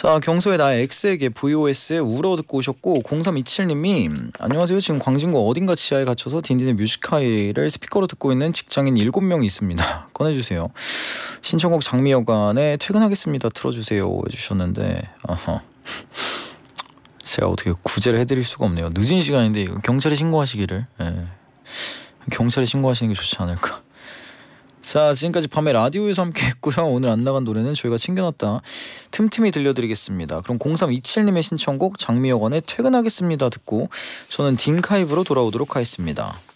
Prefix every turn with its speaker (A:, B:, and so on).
A: 자, 경소의 나의 X에게 VOS의 울어 듣고 오셨고 0327님이 안녕하세요. 지금 광진구 어딘가 지하에 갇혀서 딘딘의 뮤직하이를 스피커로 듣고 있는 직장인 7명이 있습니다. 꺼내주세요. 신청곡 장미여관에 퇴근하겠습니다. 틀어주세요 해주셨는데 제가 어떻게 구제를 해드릴 수가 없네요. 늦은 시간인데 경찰에 신고하시기를. 경찰에 신고하시는 게 좋지 않을까. 자, 지금까지 밤에 라디오에서 함께 했고요. 오늘 안 나간 노래는 저희가 챙겨놨다 틈틈이 들려드리겠습니다. 그럼 0327님의 신청곡 장미여관에 퇴근하겠습니다 듣고 저는 딩카이브로 돌아오도록 하겠습니다.